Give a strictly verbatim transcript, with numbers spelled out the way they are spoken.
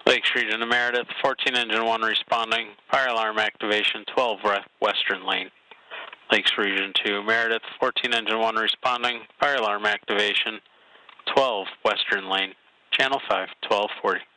Lakes Region to Meredith, fourteen engine one responding, fire alarm activation, twelve western lane. Lakes Region to Meredith, fourteen engine one responding, fire alarm activation, twelve western lane. Channel five, twelve forty.